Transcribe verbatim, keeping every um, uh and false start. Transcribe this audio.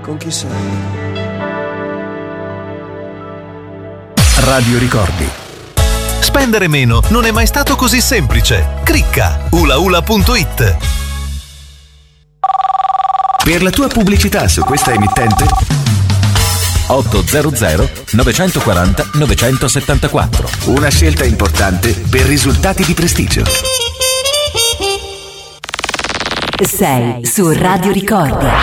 con chi sei. Radio Ricordi. Spendere meno non è mai stato così semplice. Cricca ulaula punto it. Per la tua pubblicità su questa emittente ottocento novecentoquaranta novecentosettantaquattro. Una scelta importante per risultati di prestigio. Sei su Radio Ricordi.